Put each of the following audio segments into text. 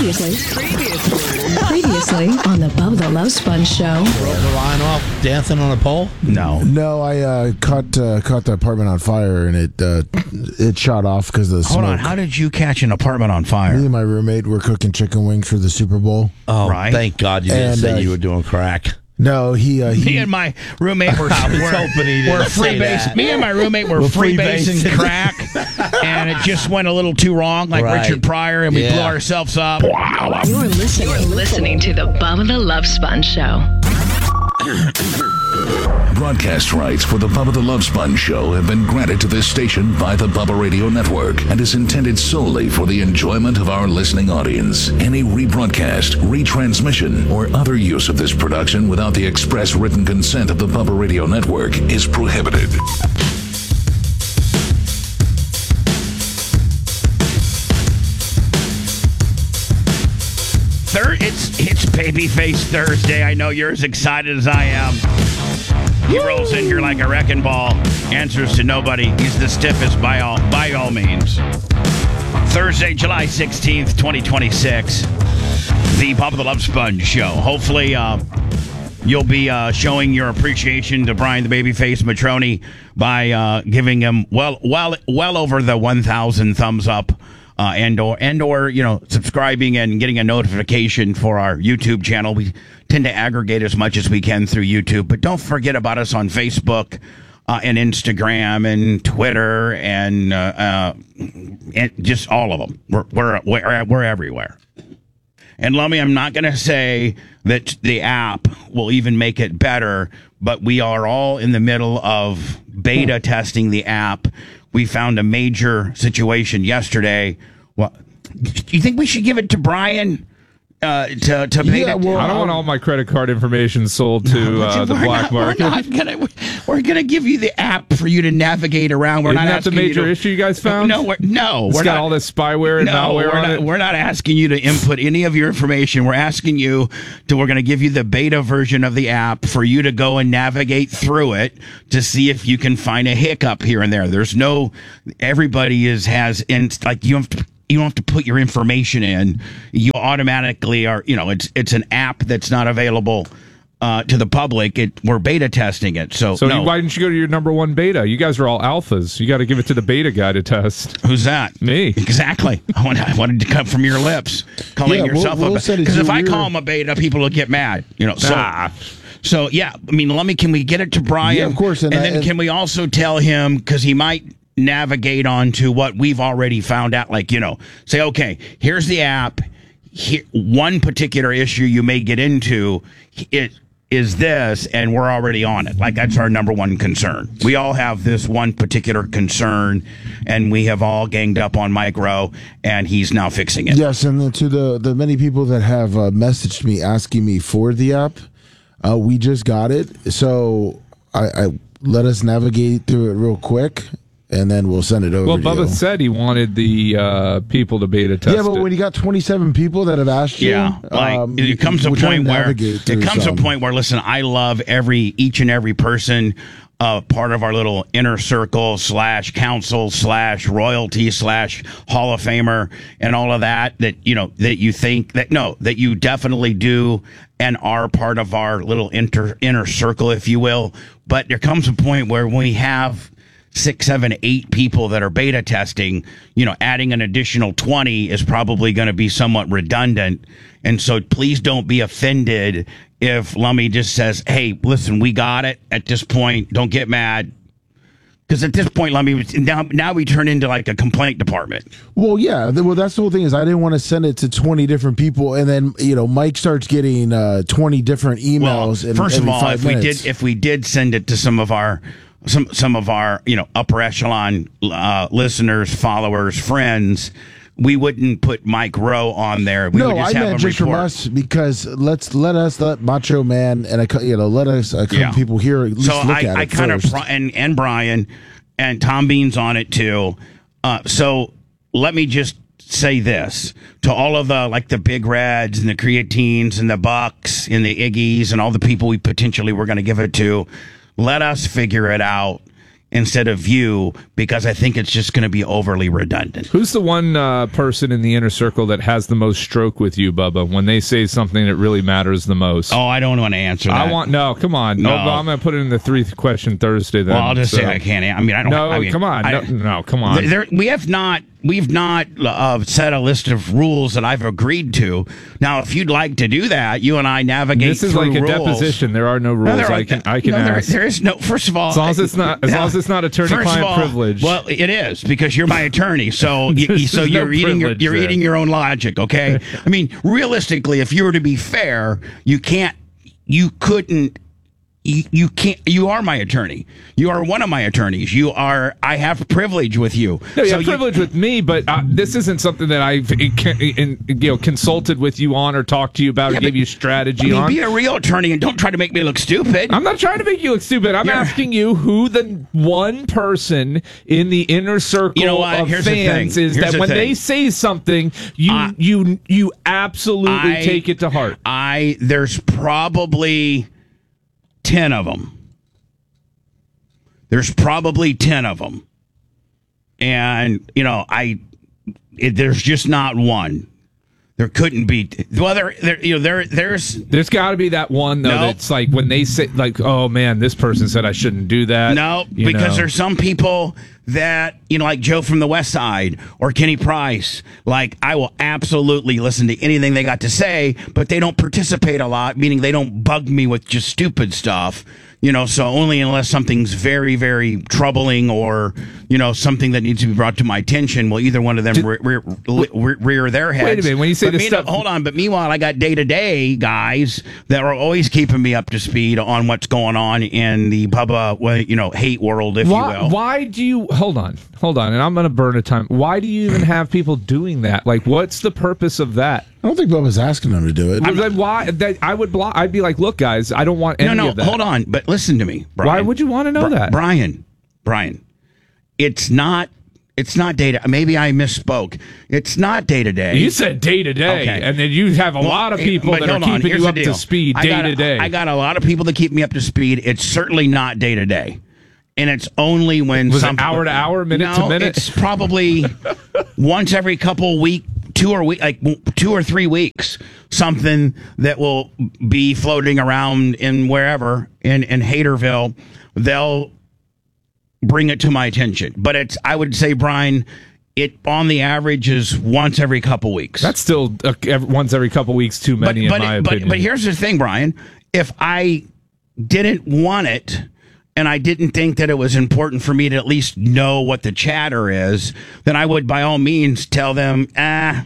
Previously on the Bubba the Love Sponge Show. Broke the line off dancing on a pole? No, I caught the apartment on fire, and it shot off because of the smoke. Hold on, how did you catch an apartment on Me fire? and my roommate were cooking chicken wings for the Super Bowl. Oh, Right. thank God you didn't And, say you were doing crack. No, Me and my roommate were hoping he didn't say that. Me and my roommate were freebasing crack, and it just went a little too wrong, like Right. Richard Pryor, and we blew ourselves up. You're listening to the Bubba the Love Sponge Show. Broadcast rights for the Bubba the Love Sponge Show have been granted to this station by the Bubba Radio Network and is intended solely for the enjoyment of our listening audience. Any rebroadcast, retransmission, or other use of this production without the express written consent of the Bubba Radio Network is prohibited. It's Babyface Thursday. I know you're as excited as I am. He rolls in here like a wrecking ball. Answers to nobody. He's the stiffest by all means. Thursday, July 16th, 2026. The Bubba the Love Sponge Show. Hopefully, you'll be showing your appreciation to Brian the Babyface Matroni by giving him well over the 1,000 thumbs up. And or subscribing and getting a notification for our YouTube channel. We tend to aggregate as much as we can through YouTube, but don't forget about us on Facebook and Instagram and Twitter and just all of them. We're everywhere. And Lummy, I'm not going to say that the app will even make it better, but we are all in the middle of beta testing the app. We found a major situation yesterday. Well, do you think we should give it to Brian to beta? well, I don't want all my credit card information sold to the black market. We're gonna give you the app for you to navigate around. Isn't that the major issue you guys found? We're It's got not, all this spyware and malware on it. We're not asking you to input any of your information. We're asking you we're going to give you the beta version of the app for you to go and navigate through it to see if you can find a hiccup here and there. Everybody you don't have to put your information in. You automatically are, it's an app that's not available to the public. We're beta testing it. So Why didn't you go to your number one beta? You guys are all alphas. You got to give it to the beta guy to test. Who's that? Me. Exactly. I wanted to come from your lips, calling yourself a beta. Because if I call him a beta, people will get mad. So yeah, can we get it to Brian? Yeah, of course. And then can we also tell him, because he might navigate onto what we've already found out, say, okay, here's the app. Here, one particular issue you may get into, it is this, and we're already on it. That's our number one concern. We all have this one particular concern, and we have all ganged up on Mike Rowe, and he's now fixing it. Yes, and then to the many people that have messaged me asking me for the app, we just got it. So I let us navigate through it real quick, and then we'll send it over to Bubba you. said he wanted the people to beta test Yeah, but when you got 27 people that have asked you, it comes a point where listen, I love each and every person part of our little inner circle / council / royalty / Hall of Famer and all of that that you think that you definitely do and are part of our little inner circle, if you will. But there comes a point where we have 6, 7, 8 people that are beta testing, adding an additional 20 is probably going to be somewhat redundant. And so please don't be offended if Lummy just says, hey, listen, we got it at this point. Don't get mad. Because at this point, Lummy, now we turn into like a complaint department. Well, yeah. Well, that's the whole thing is I didn't want to send it to 20 different people, and then Mike starts getting 20 different emails. Well, first of all, if we did send it to some of our upper echelon listeners, followers, friends, we wouldn't put Mike Rowe on there. We would just have him just report. from us, because let Macho Man and let us people here at least look at it. I kind of and Brian and Tom Bean's on it too. So let me just say this to all of the Big Reds and the Creatines and the Bucks and the Iggies and all the people we potentially were going to give it to. Let us figure it out. instead of you, because I think it's just going to be overly redundant. Who's the one person in the inner circle that has the most stroke with you, Bubba, when they say something that really matters the most? Oh, I don't want to answer that. Come on. No. Oh, I'm going to put it in the 3-question Thursday then. Well, I'll just say I can't. I mean, I don't. No, I mean, come on. Come on. We've not set a list of rules that I've agreed to. Now, if you'd like to do that, you and I navigate. This is through like a rules. Deposition. There are no rules. No, I can ask. There is no. First of all, as long as it's not attorney-client privilege. Well, it is because you're my attorney. So you're eating your own logic. Okay. I mean, realistically, if you were to be fair, you can't. You couldn't. You can't. You are my attorney. You are one of my attorneys. I have privilege with you. No, you have privilege with me, but this isn't something that I've consulted with you on or talked to you about or gave you strategy on. Be a real attorney and don't try to make me look stupid. I'm not trying to make you look stupid. I'm asking you who the one person in the inner circle of fans is that when they say something, you absolutely take it to heart. There's probably 10 of them. There's probably 10 of them. And, there's just not one. There couldn't be. Well, there's got to be that one, though, that's like when they say, like, oh, man, this person said I shouldn't do that. No, because there's some people that, like Joe from the West Side or Kenny Price, like, I will absolutely listen to anything they got to say, but they don't participate a lot, meaning they don't bug me with just stupid stuff. So only unless something's very, very troubling or, something that needs to be brought to my attention, will either one of them rear their heads. Wait a minute, when you say this stuff... Hold on, but meanwhile, I got day-to-day guys that are always keeping me up to speed on what's going on in the Bubba, hate world, if you will. Why do you... Hold on, and I'm going to burn a time. Why do you even have people doing that? Like, what's the purpose of that? I don't think Bubba's asking them to do it. I would block. I'd be like, look, guys, I don't want any of that. Hold on, but listen to me, Brian. Why would you want to know that, Brian? It's not day to. Maybe I misspoke. It's not day to day. You said day to day, and then you have a lot of people that are keeping you up to speed day to day. I got a lot of people that keep me up to speed. It's certainly not day to day. And it's only when was it hour to hour, minute to minute? It's probably once every couple weeks, 2 or 3 weeks, something that will be floating around in wherever in Haterville. They'll bring it to my attention, but I would say, Brian, it on the average is once every couple weeks. That's still once every couple weeks too many, in my opinion. But here's the thing, Brian. If I didn't want it, and I didn't think that it was important for me to at least know what the chatter is, then I would, by all means, tell them, I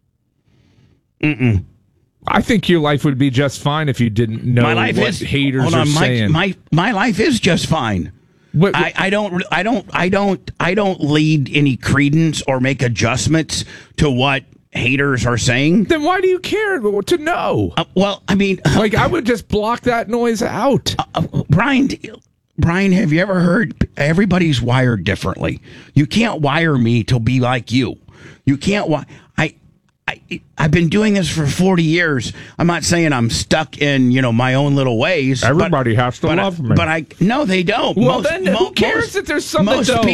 think your life would be just fine if you didn't know what haters are saying. My life is just fine. I don't lead any credence or make adjustments to what haters are saying. Then why do you care to know? I would just block that noise out. Brian, have you ever heard everybody's wired differently? You can't wire me to be like you. You can't. I've been doing this for 40 years. I'm not saying I'm stuck in my own little ways. Everybody has to love me. But no, they don't. Well, then who cares that there's some that don't?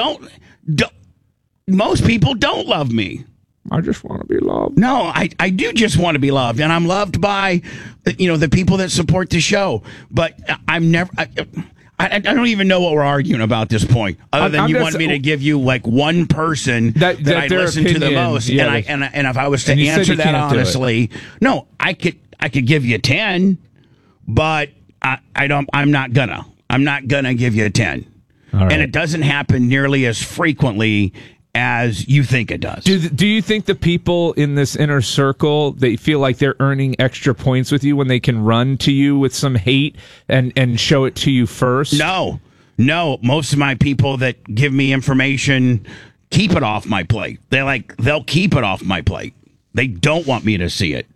Most people don't love me. I just want to be loved. No, I do just want to be loved, and I'm loved by the people that support the show. But I'm never. I don't even know what we're arguing about at this point, other than you want me to give you like one person that I listen to the most, and if I was to answer that honestly, no, I could give you 10, but I'm not gonna give you a 10, and it doesn't happen nearly as frequently as you think it does. Do you think the people in this inner circle, they feel like they're earning extra points with you when they can run to you with some hate and show it to you first? No. Most of my people that give me information keep it off my plate. They'll keep it off my plate. They don't want me to see it.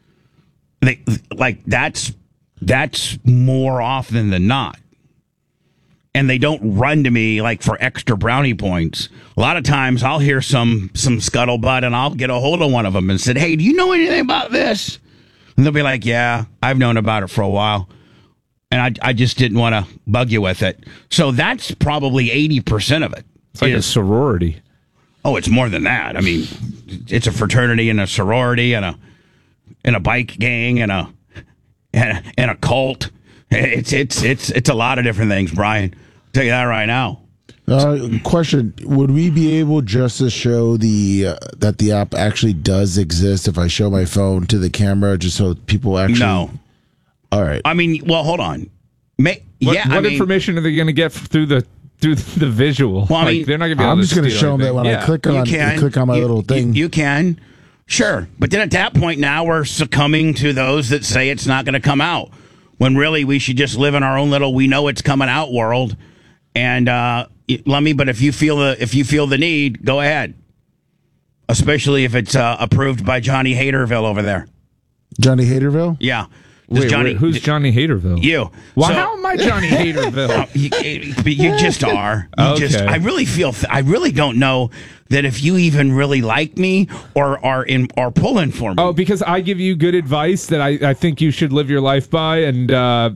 That's more often than not. And they don't run to me like for extra brownie points. A lot of times I'll hear some scuttlebutt and I'll get a hold of one of them and said, hey, do you know anything about this? And they'll be like, yeah, I've known about it for a while. And I just didn't want to bug you with it. So that's probably 80% of it. It's like a sorority. Oh, it's more than that. I mean, it's a fraternity and a sorority and a bike gang and a cult. It's a lot of different things, Brian. I'll tell you that right now. Question: would we be able just to show that the app actually does exist if I show my phone to the camera, just so people actually? No. All right. I mean, well, hold on. What information are they going to get through the visual? Well, I mean, they're not going to be. I'm just going to show them that when I click on my little thing. You can, sure, but then at that point now we're succumbing to those that say it's not going to come out, when really we should just live in our own little "we know it's coming out" world. And Lummy, but if you feel the need, go ahead. Especially if it's approved by Johnny Haterville over there. Johnny Haterville? Yeah. Wait, who's Johnny Haterville? You. Well, how am I Johnny Haterville? You just are. Okay. I really don't know that if you even really like me or are pulling for me. Oh, because I give you good advice that I think you should live your life by, no,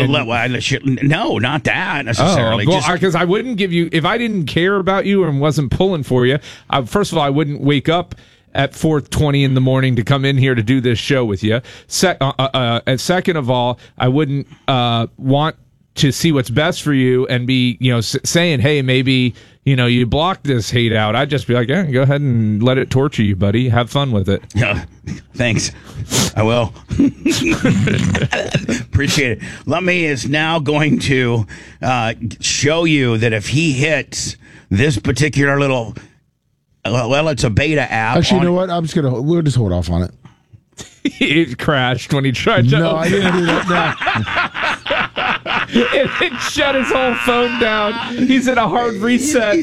not that necessarily. Well, because I wouldn't give you, if I didn't care about you and wasn't pulling for you. First of all, I wouldn't wake up at 4:20 in the morning to come in here to do this show with you. And second of all, I wouldn't want to see what's best for you and be, saying, hey, maybe, you block this hate out. I'd just be like, yeah, go ahead and let it torture you, buddy. Have fun with it. Yeah, thanks. I will. Appreciate it. Lummy is now going to show you that if he hits this particular little... Well, it's a beta app. Actually, you know what? We'll just hold off on it. It crashed when he tried to. No, I didn't do that. It shut his whole phone down. He's in a hard reset.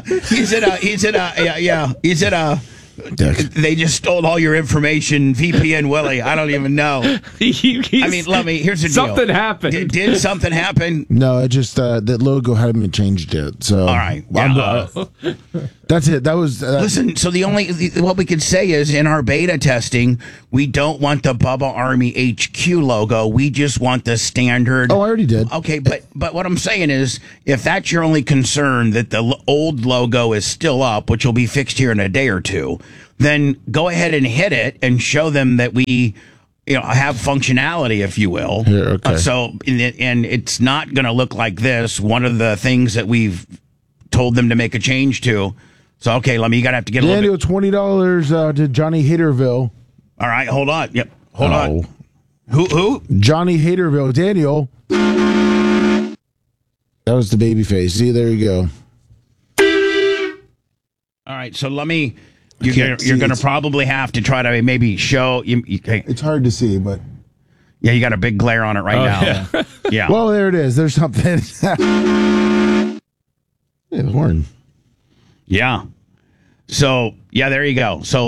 They just stole all your information, VPN Willie. I don't even know. I mean, let me. Here's the deal. Something happened. Did something happen? No, it just that logo hadn't been changed yet. So all right, that's it. That was. Listen. So what we could say is in our beta testing, we don't want the Bubba Army HQ logo. We just want the standard. Oh, I already did. Okay, but what I'm saying is, if that's your only concern, that the old logo is still up, which will be fixed here in a day or two, then go ahead and hit it and show them that we, have functionality, if you will. Here, okay. And it's not going to look like this. One of the things that we've told them to make a change to. So, okay, you got to have to get a little bit. $20 to Johnny Haterville. All right, hold on. Yep, hold on. Who? Johnny Haterville. Daniel. That was the baby face. See, there you go. All right, so you're going to probably have to try to maybe show. It's hard to see, but. Yeah, you got a big glare on it right now. Yeah. Well, there it is. There's something. The horn. Yeah. So, yeah, there you go. So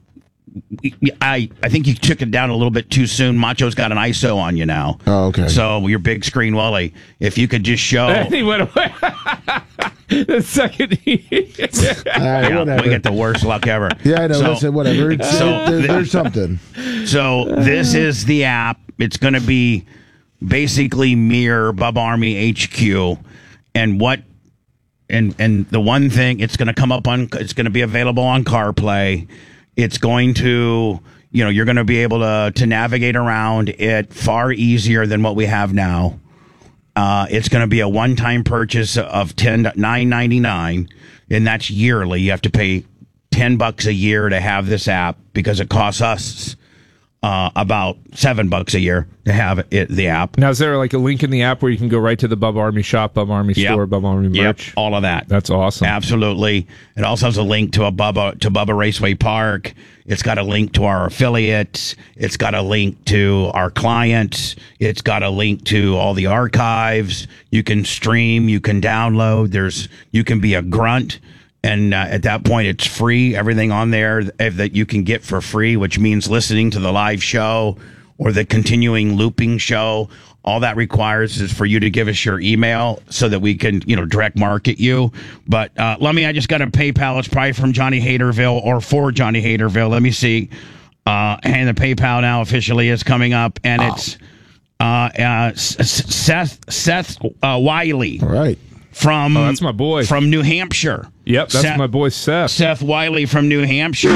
I think you took it down a little bit too soon. Macho's got an ISO on you now. Oh, okay. So your big screen Wally, if you could just show. And he went away. The second we get the worst luck ever. Yeah, I know. Listen, whatever. There's something. So this is the app. It's going to be basically mirror Bubba Army HQ, and the one thing it's going to come up on. It's going to be available on CarPlay. It's going to, you're going to be able to navigate around it far easier than what we have now. It's going to be a one-time purchase of $9.99, and that's yearly. You have to pay $10 a year to have this app because it costs us about $7 a year to have the app. Now, is there like a link in the app where you can go right to the Bubba Army shop, Bubba Army store, Bubba Army merch? Yep, all of that. That's awesome. Absolutely. It also has a link to Bubba Raceway Park. It's got a link to our affiliates. It's got a link to our clients. It's got a link to all the archives. You can stream. You can download. You can be a grunt. And at that point, it's free. Everything on there that you can get for free, which means listening to the live show or the continuing looping show. All that requires is for you to give us your email so that we can, direct market you. But Lummy, I just got a PayPal. It's probably from Johnny Haterville or for Johnny Haterville. Let me see. And the PayPal now officially is coming up, and it's Seth Wiley. All right. That's my boy. From New Hampshire. Yep, that's my boy Seth. Seth Wiley from New Hampshire.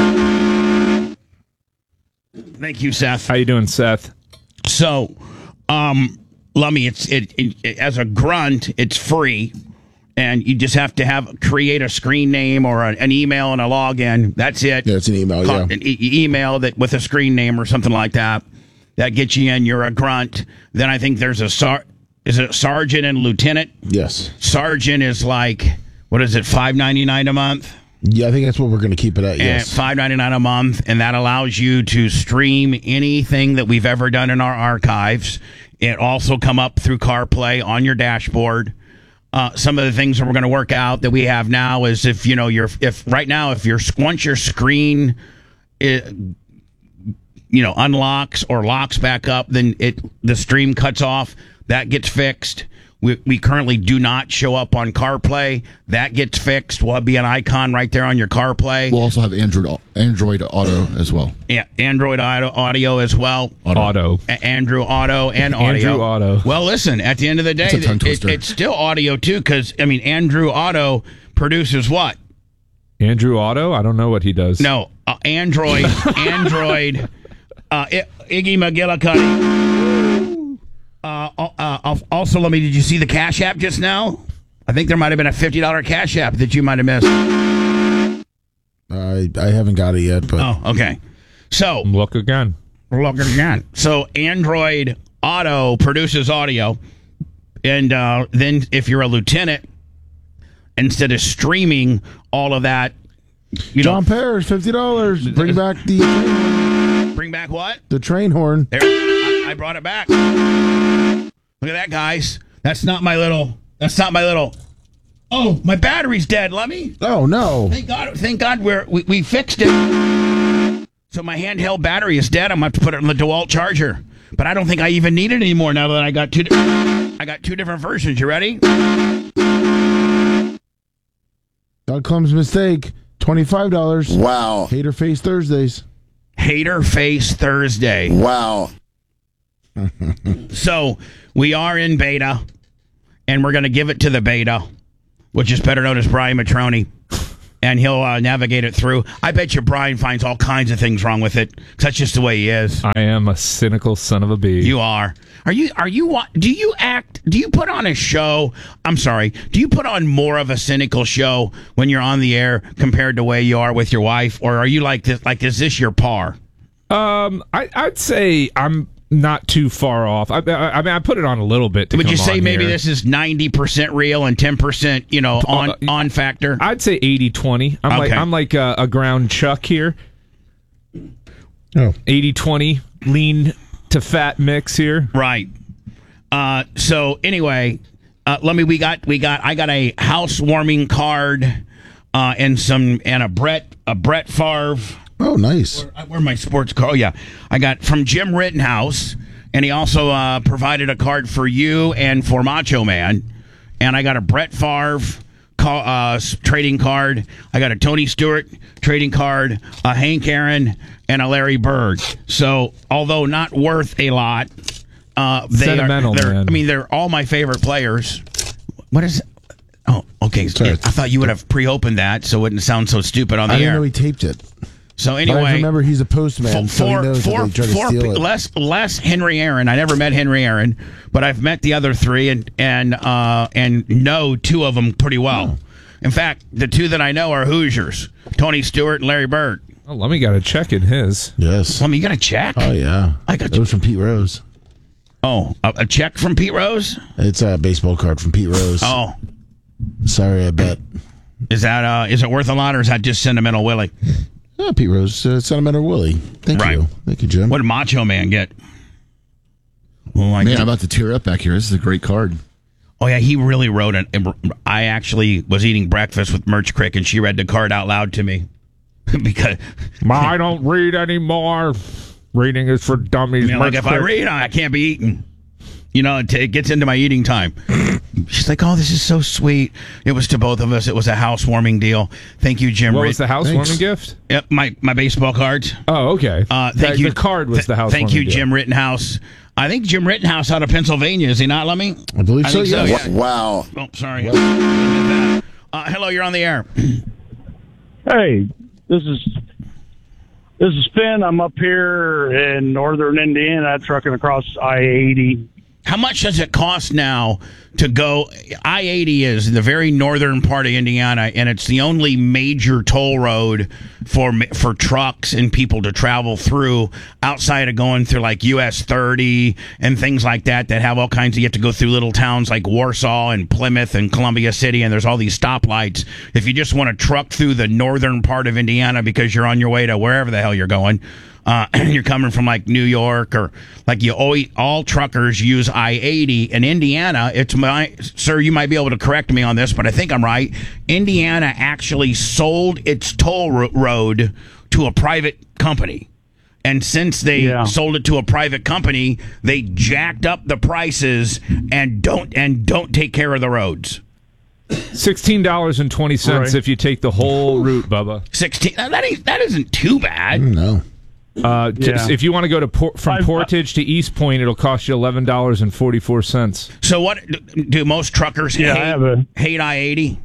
Thank you, Seth. How you doing, Seth? So, Lummy, it as a grunt, it's free, and you just have to create a screen name or an email and a login. That's it. Yeah, it's an email. An email that with a screen name or something like that. That gets you in. You're a grunt. Then I think there's is it sergeant and lieutenant? Yes. Sergeant is like, what is it, $5.99 a month? Yeah, I think that's what we're going to keep it at, yes. $5.99 a month, and that allows you to stream anything that we've ever done in our archives. It also come up through CarPlay on your dashboard. Some of the things that we're going to work out that we have now is once your screen unlocks or locks back up, then the stream cuts off. That gets fixed. We currently do not show up on CarPlay. That gets fixed. We'll be an icon right there on your CarPlay. We'll also have Android Auto as well. Yeah, Android Audio as well. Auto. Andrew Auto and Audio. Andrew Auto. Well, listen, at the end of the day, it's still audio too, because, Andrew Auto produces what? Andrew Auto? I don't know what he does. No, Android. Iggy McGillicuddy. Also, did you see the Cash App just now? I think there might have been a $50 Cash App that you might have missed. I haven't got it yet, but... Oh, okay. So... Look again. So, Android Auto produces audio, and then if you're a lieutenant, instead of streaming all of that... John Parrish, $50. Bring back the... Bring back what? The train horn. There, I brought it back. Look at that, guys. That's not my little. Oh, my battery's dead. Let me. Oh no! Thank God we fixed it. So my handheld battery is dead. I'm gonna have to put it on the DeWalt charger. But I don't think I even need it anymore now that I got two different versions. You ready? .com's mistake. $25. Wow. Hater Face Thursdays. Hater Face Thursday. Wow. So we are in beta, and we're going to give it to the beta, which is better known as Brian Matroni, and he'll navigate it through. I bet you Brian finds all kinds of things wrong with it. That's just the way he is. I am a cynical son of a bee. You are. Do you put on a show? I'm sorry. Do you put on more of a cynical show when you're on the air compared to the way you are with your wife, or are you like this? Like, is this your par? I'd say I'm not too far off. I mean, I put it on a little bit. Would you say maybe this is 90% real and 10%, on factor? I'd say 80-20. I'm like a ground chuck here. Oh. 80-20 lean to fat mix here. Right. So anyway, I got a housewarming card and a Brett Favre. Oh, nice. Where my sports car? Oh, yeah. I got from Jim Rittenhouse, and he also provided a card for you and for Macho Man. And I got a Brett Favre trading card. I got a Tony Stewart trading card, a Hank Aaron, and a Larry Bird. So, although not worth a lot, they're all my favorite players. What is it? Oh, okay. Sorry. I thought you would have pre-opened that so it wouldn't sound so stupid on the air. I didn't know he taped it. So anyway, but I remember he's a postman, so he knows that they try to steal it. Less Henry Aaron. I never met Henry Aaron, but I've met the other three and know two of them pretty well. In fact, the two that I know are Hoosiers: Tony Stewart and Larry Bird. Oh, Lummy got a check in his. Yes. Lummy, you got a check? Oh yeah, it was from Pete Rose. Oh, a check from Pete Rose? It's a baseball card from Pete Rose. Oh, sorry, I bet. Is it worth a lot, or is that just Sentimental Willie? Oh, Pete Rose, Sentimental Willie. Thank you, Jim. What did Macho Man get? Man, I'm about to tear up back here. This is a great card. Oh, yeah, he really wrote it. I actually was eating breakfast with Merch Crick, and she read the card out loud to me. Because I don't read anymore. Reading is for dummies. Like if I read, I can't be eating. It gets into my eating time. she's like, "Oh, this is so sweet." It was to both of us. It was a housewarming deal. Thank you, Jim. What was the housewarming gift? Yep, my baseball cards. Oh, okay. Thank you. The card was the housewarming. Thank you, deal. Jim Rittenhouse. I think Jim Rittenhouse out of Pennsylvania. Is he not, Lummy? I believe so. Yeah. Wow. Oh, sorry. Hello, you're on the air. Hey, this is Finn. I'm up here in northern Indiana, trucking across I-80. How much does it cost now to go? I-80 is the very northern part of Indiana, and it's the only major toll road for trucks and people to travel through outside of going through like US 30 and things like that have all kinds of, you have to go through little towns like Warsaw and Plymouth and Columbia City, and there's all these stoplights. If you just want to truck through the northern part of Indiana because you're on your way to wherever the hell you're going, you're coming from like New York, or like all truckers use I-80 in Indiana. Sir, you might be able to correct me on this, but I think I'm right. Indiana actually sold its toll road to a private company. And since they sold it to a private company, they jacked up the prices and don't take care of the roads. $16.20 if you take the whole route, Bubba. 16. That isn't too bad. No. If you want to go from Portage to East Point, it'll cost you $11.44. So what do most truckers hate I-80?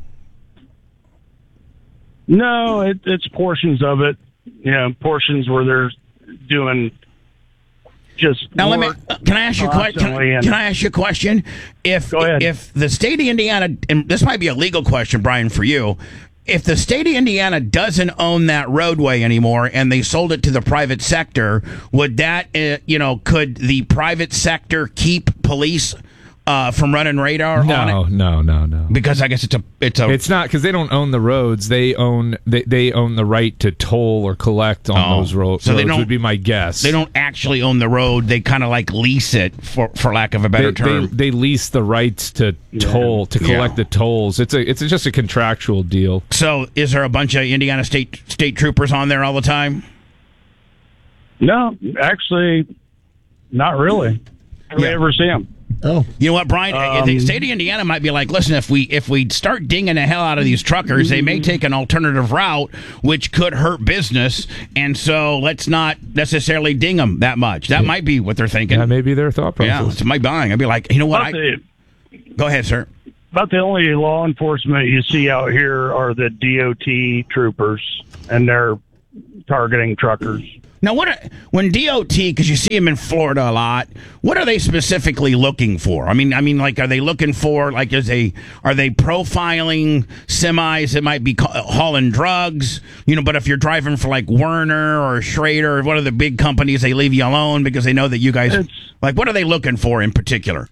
No, it's portions of it. Yeah, portions where they're doing just. Now can I ask you a question? Can I ask you a question? Go ahead. If the state of Indiana, and this might be a legal question, Brian, for you. If the state of Indiana doesn't own that roadway anymore and they sold it to the private sector, would that, could the private sector keep police from running radar on it? No. Because I guess it's not, because they don't own the roads. They own the right to toll or collect on those roads. So roads would be my guess. They don't actually own the road. They kind of like lease it, for lack of a better term. They lease the rights to toll, to collect the tolls. It's just a contractual deal. So is there a bunch of Indiana state troopers on there all the time? No, actually, not really. Have we ever see them? Oh, you know what, Brian? The state of Indiana might be like, listen, if we start dinging the hell out of these truckers, they may take an alternative route, which could hurt business, and so let's not necessarily ding them that much. That might be what they're thinking. That may be their thought process. Yeah, it's my buying. I'd be like, you know what? Go ahead, sir. About the only law enforcement you see out here are the DOT troopers, and they're targeting truckers. Now, when DOT, because you see them in Florida a lot, what are they specifically looking for? I mean, like, are they looking for, like, are they profiling semis that might be hauling drugs? But if you're driving for, like, Werner or Schrader or one of the big companies, they leave you alone because they know that you guys, what are they looking for in particular?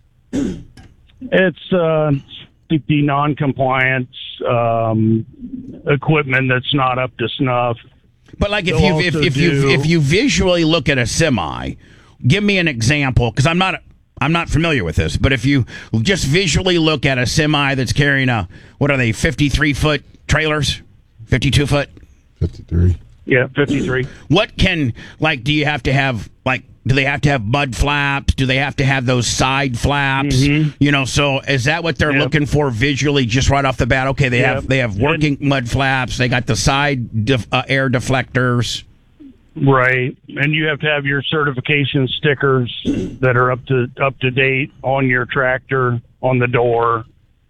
It's safety non-compliance, equipment that's not up to snuff. But like if you visually look at a semi, give me an example, because I'm not familiar with this. But if you just visually look at a semi that's carrying 53-foot trailers, 52-foot, 53. Yeah, 53. What do you have to have? Do they have to have mud flaps? Do they have to have those side flaps? Mm-hmm. So is that what they're looking for visually, just right off the bat? Okay, they have working mud flaps. They got the side air deflectors. Right, and you have to have your certification stickers that are up to date on your tractor, on the door.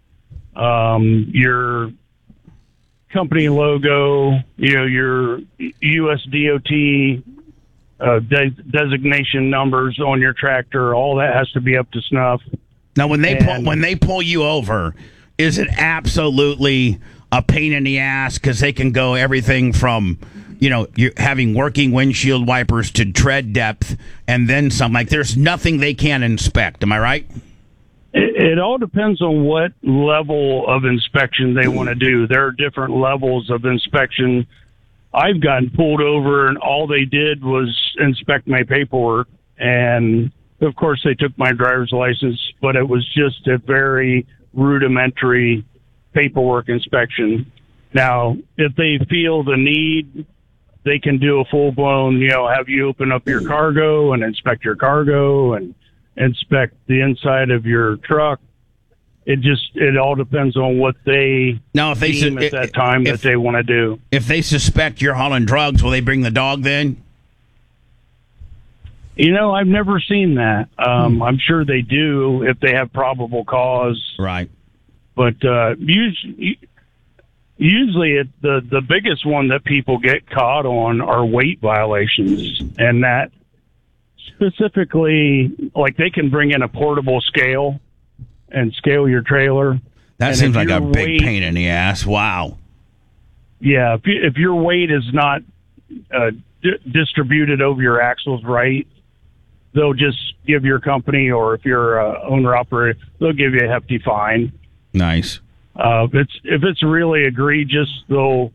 Your company logo, your US DOT designation numbers on your tractor, all that has to be up to snuff. Now, when they pull you over, is it absolutely a pain in the ass, because they can go everything from you're having working windshield wipers to tread depth and then some? Like, there's nothing they can't inspect. Am I right? It all depends on what level of inspection they want to do. There are different levels of inspection. I've gotten pulled over and all they did was inspect my paperwork. And of course they took my driver's license, but it was just a very rudimentary paperwork inspection. Now, if they feel the need, they can do a full blown, have you open up your cargo and inspect your cargo and inspect the inside of your truck. It all depends on what they deem at that time that they want to do. If they suspect you're hauling drugs, will they bring the dog then? I've never seen that. I'm sure they do if they have probable cause. Right. But usually the biggest one that people get caught on are weight violations. And that specifically, like they can bring in a portable scale and scale your trailer. That seems like a big pain in the ass. Wow. Yeah, if your weight is not distributed over your axles right, they'll just give your company, or if you're owner-operator, they'll give you a hefty fine. Nice. If it's really egregious, they'll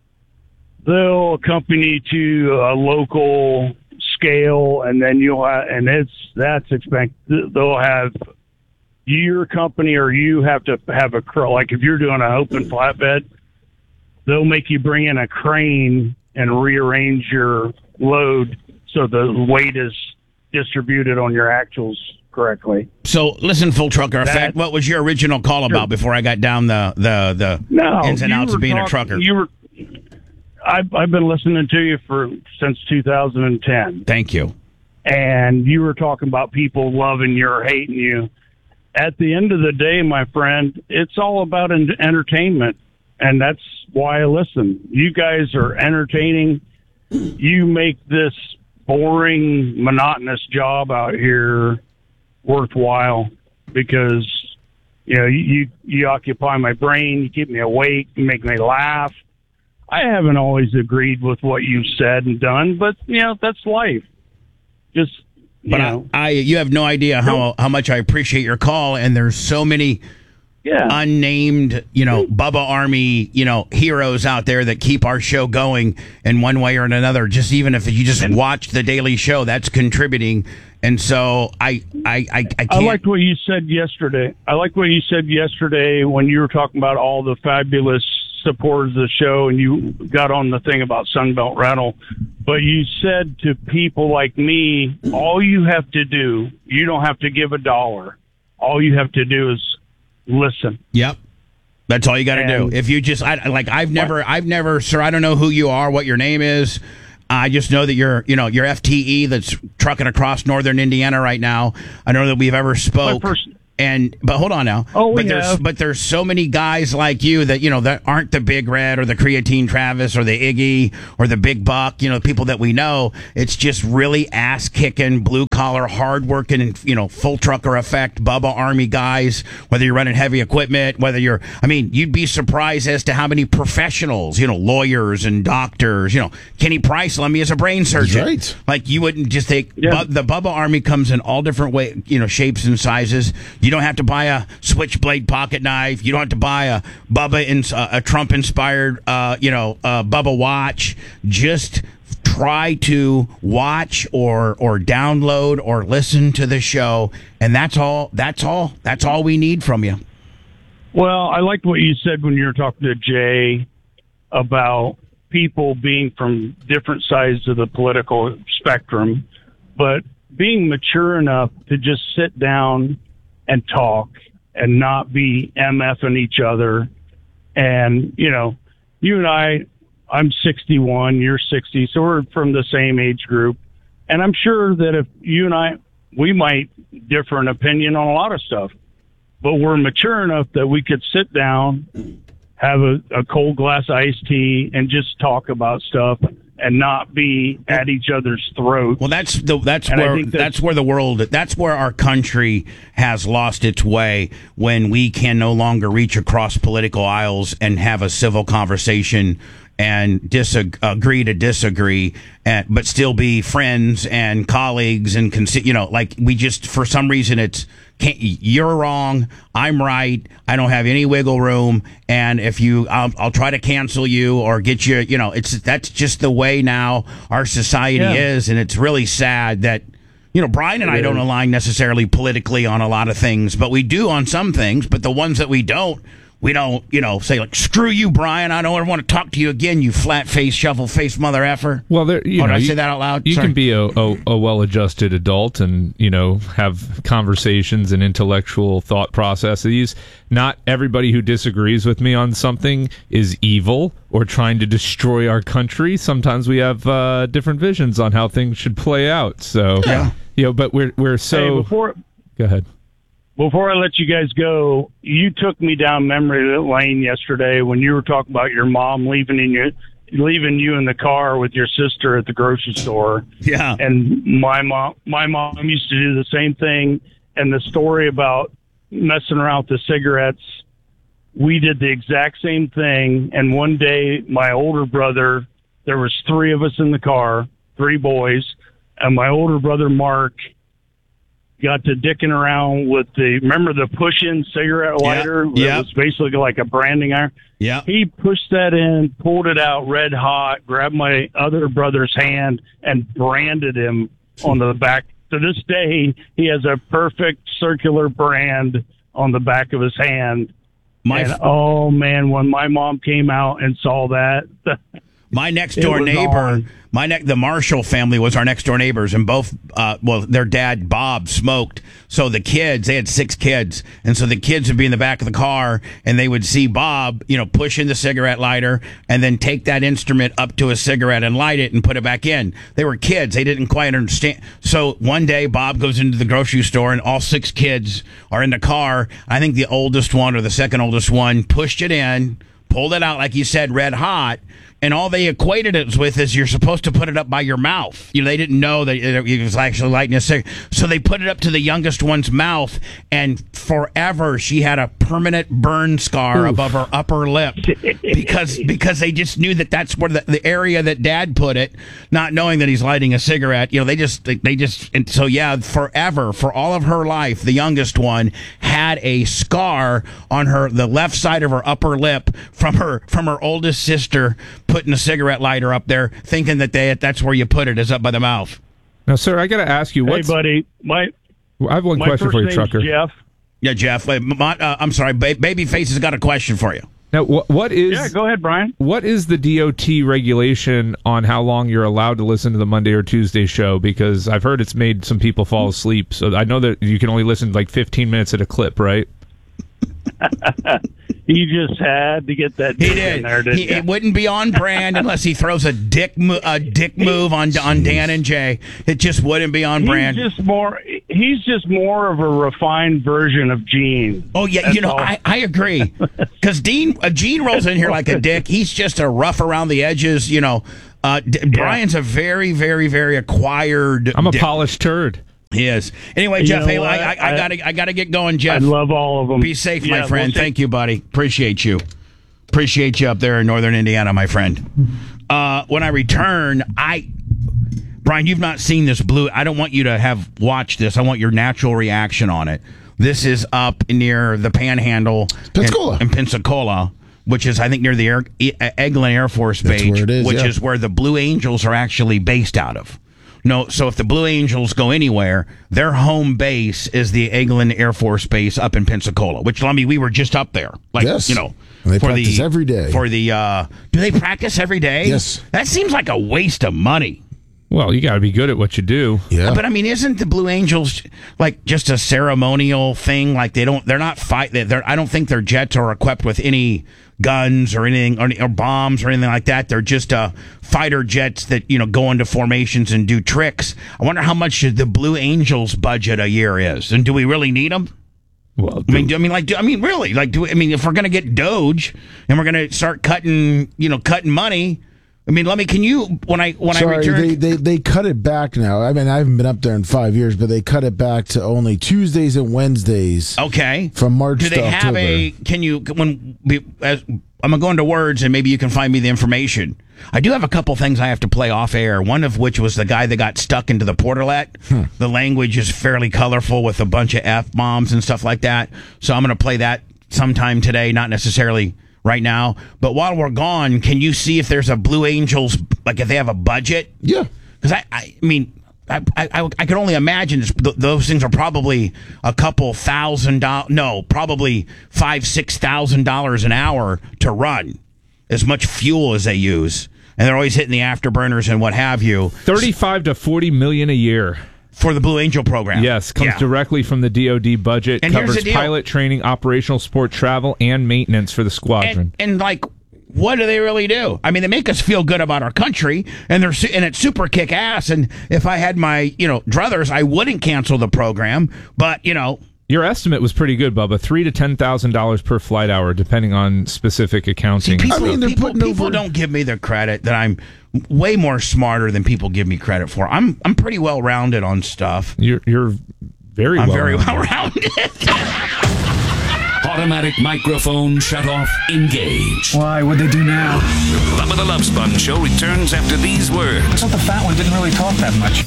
accompany to a local scale, and then that's expected. They'll have your company, or you have to have like if you're doing an open flatbed, they'll make you bring in a crane and rearrange your load so the weight is distributed on your axles correctly. So listen, Full Trucker Effect, what was your original call about before I got down the ins and outs of being a trucker? I've been listening to you since 2010. Thank you. And you were talking about people loving you or hating you. At the end of the day, my friend, it's all about entertainment, and that's why I listen. You guys are entertaining. You make this boring, monotonous job out here worthwhile because you occupy my brain. You keep me awake. You make me laugh. I haven't always agreed with what you've said and done, but that's life. Just you have no idea how much I appreciate your call, and there's so many unnamed, Bubba Army, heroes out there that keep our show going in one way or another. Just even if you just watch the daily show, that's contributing. And so I can't. I liked what you said yesterday. When you were talking about all the fabulous supporters of the show, and you got on the thing about Sunbelt Rental. But you said to people like me, all you have to do, you don't have to give $1. All you have to do is listen. Yep. That's all you got to do. If you just, I've never, sir, I don't know who you are, what your name is. I just know that you're FTE that's trucking across northern Indiana right now. I don't know that we've ever spoke. But hold on now. But there's so many guys like you that that aren't the Big Red or the Creatine Travis or the Iggy or the Big Buck. People that we know. It's just really ass kicking, blue collar, hard working, Full Trucker Effect, Bubba Army guys. Whether you're running heavy equipment, you'd be surprised as to how many professionals, lawyers and doctors. Kenny Price lent me as a brain surgeon. That's right. Like you wouldn't just take the Bubba Army comes in all different shapes and sizes. You don't have to buy a switchblade pocket knife. You don't have to buy a Trump-inspired, Bubba watch. Just try to watch or download or listen to the show, and that's all we need from you. Well, I liked what you said when you were talking to Jay about people being from different sides of the political spectrum, but being mature enough to just sit down and talk and not be MFing each other. And, you and I'm 61, you're 60, so we're from the same age group. And I'm sure that if you and we might differ in opinion on a lot of stuff, but we're mature enough that we could sit down, have a cold glass of iced tea, and just talk about stuff and not be at each other's throats. Well, that's where our country has lost its way, when we can no longer reach across political aisles and have a civil conversation and agree to disagree, but still be friends and colleagues and we just, for some reason, you're wrong, I'm right, I don't have any wiggle room, and if I'll try to cancel you or get you, that's just the way now our society is, and it's really sad that Brian and I don't align necessarily politically on a lot of things, but we do on some things, but the ones that we don't, we don't, say like, screw you, Brian. I don't ever want to talk to you again, you flat-faced, shovel-faced mother effer. Well, did I say that out loud? You can be a well-adjusted adult and, have conversations and intellectual thought processes. Not everybody who disagrees with me on something is evil or trying to destroy our country. Sometimes we have different visions on how things should play out. So, but we're so... Hey, go ahead. Before I let you guys go, you took me down memory lane yesterday when you were talking about your mom leaving you in the car with your sister at the grocery store. Yeah. And my mom used to do the same thing. And the story about messing around with the cigarettes, we did the exact same thing. And one day, my older brother, there was 3 of us in the car, 3 boys, and my older brother, Mark, got to dicking around with remember the push-in cigarette lighter? Yeah. It was basically like a branding iron. Yeah. He pushed that in, pulled it out red hot, grabbed my other brother's hand, and branded him on the back. To this day, he has a perfect circular brand on the back of his hand. Oh, man, when my mom came out and saw that... My next door neighbor, the Marshall family was our next door neighbors, and both, their dad, Bob, smoked. So the kids, they had 6 kids, and so the kids would be in the back of the car, and they would see Bob, push in the cigarette lighter, and then take that instrument up to a cigarette and light it and put it back in. They were kids. They didn't quite understand. So one day, Bob goes into the grocery store, and all 6 kids are in the car. I think the oldest one or the second oldest one pushed it in, pulled it out, like you said, red hot. And all they equated it with is you're supposed to put it up by your mouth. They didn't know that it was actually lighting a cigarette. So they put it up to the youngest one's mouth, and forever she had a permanent burn scar above her upper lip because they just knew that that's where the area that Dad put it, not knowing that he's lighting a cigarette. And so forever, for all of her life, the youngest one had a scar on the left side of her upper lip from her oldest sister putting a cigarette lighter up there, thinking that that's where you put it, is up by the mouth. Now, sir, I got to ask you, hey, buddy, I have one question for you, Trucker. Jeff. Yeah, Jeff. I'm sorry, Babyface has got a question for you. Now, what is? Yeah, go ahead, Brian. What is the DOT regulation on how long you're allowed to listen to the Monday or Tuesday show? Because I've heard it's made some people fall asleep. So I know that you can only listen like 15 minutes at a clip, right? He just had to get that dick in there, didn't he? It wouldn't be on brand unless he throws a dick move on Dan and Jay. It just wouldn't be on brand. He's just more of a refined version of Gene. Oh yeah, I agree. Because Gene rolls in here like a dick. He's just a rough around the edges. Brian's a very, very, very acquired. I'm a polished turd. He is. Anyway, Jeff, hey, I gotta get going, Jeff. I love all of them. Be safe, my friend. Thank you, buddy. Appreciate you. Appreciate you up there in northern Indiana, my friend. When I return, Brian, you've not seen this blue. I don't want you to have watched this. I want your natural reaction on it. This is up near the Panhandle in Pensacola, which is, I think, near the Eglin Air Force Base, which is where the Blue Angels are actually based out of. No, so if the Blue Angels go anywhere, their home base is the Eglin Air Force Base up in Pensacola, which, we were just up there. Yes. They practice every day. Do they practice every day? Yes. That seems like a waste of money. Well, you got to be good at what you do. Yeah. But isn't the Blue Angels like just a ceremonial thing? Like they're not I don't think their jets are equipped with any guns or anything or bombs or anything like that. They're just fighter jets that go into formations and do tricks. I wonder how much the Blue Angels budget a year is, and do we really need them? Well, really? If we're gonna get Doge and we're gonna start cutting money. Can you, when I return... They cut it back now. I haven't been up there in 5 years, but they cut it back to only Tuesdays and Wednesdays. Okay. From March to October. I'm going to go into words, and maybe you can find me the information. I do have a couple things I have to play off air, one of which was the guy that got stuck into the portalet. The language is fairly colorful with a bunch of F-bombs and stuff like that. So I'm going to play that sometime today, not necessarily right now. But while we're gone, can you see if there's a Blue Angels, if they have a budget? Yeah. Because I can only imagine those things are probably a couple $1,000. No, probably $5,000-$6,000 an hour to run. As much fuel as they use, and they're always hitting the afterburners and what have you. 35 to 40 million a year. For the Blue Angel program. Yes, comes directly from the DoD budget. And covers pilot training, operational support, travel, and maintenance for the squadron. And like, what do they really do? I mean, they make us feel good about our country, and it's super kick ass. And if I had my druthers, I wouldn't cancel the program. But your estimate was pretty good, Bubba. $3,000 to $10,000 per flight hour, depending on specific accounting. See, people don't give me the credit that I'm way more smarter than people give me credit for. I'm pretty well rounded on stuff. You're very well rounded. Automatic microphone shut off. Engage. Why? What'd they do now? Bubba the Love Sponge Show returns after these words. I thought the fat one didn't really talk that much.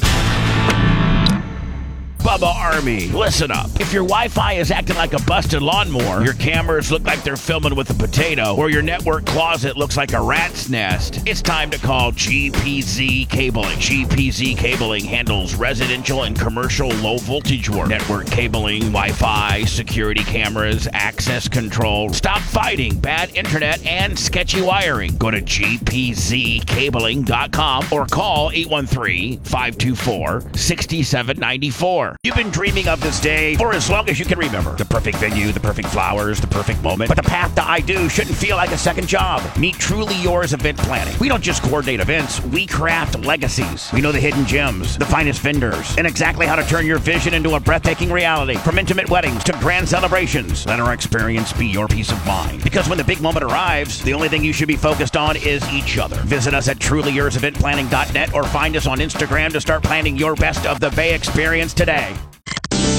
Bubba Army, listen up. If your Wi-Fi is acting like a busted lawnmower, your cameras look like they're filming with a potato, or your network closet looks like a rat's nest, it's time to call GPZ Cabling. GPZ Cabling handles residential and commercial low-voltage work, network cabling, Wi-Fi, security cameras, access control. Stop fighting bad internet and sketchy wiring. Go to gpzcabling.com or call 813-524-6794. You've been dreaming of this day for as long as you can remember. The perfect venue, the perfect flowers, the perfect moment. But the path to I Do shouldn't feel like a second job. Meet Truly Yours Event Planning. We don't just coordinate events, we craft legacies. We know the hidden gems, the finest vendors, and exactly how to turn your vision into a breathtaking reality. From intimate weddings to grand celebrations, let our experience be your peace of mind. Because when the big moment arrives, the only thing you should be focused on is each other. Visit us at trulyourseventplanning.net or find us on Instagram to start planning your best of the Bay experience today.